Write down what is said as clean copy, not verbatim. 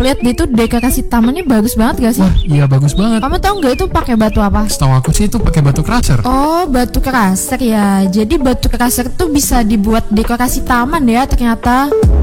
lihat dia tuh dekorasi tamannya bagus banget gak sih? Wah, iya bagus banget. Kamu tahu nggak itu pakai batu apa? Setahu aku sih itu pakai batu crusher. Oh, batu crusher ya. Jadi batu crusher tuh bisa dibuat dekorasi taman ya ternyata.